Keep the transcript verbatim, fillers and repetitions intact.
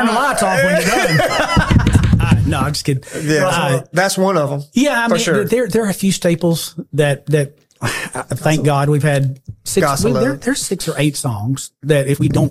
Turn the lights off when you're done. Uh, no, I'm just kidding. Yeah, Uh, that's one of them. yeah, I for mean, sure. there there are a few staples that that. I thank God we've had six. Gotta We, love there, it. there's six or eight songs that if we don't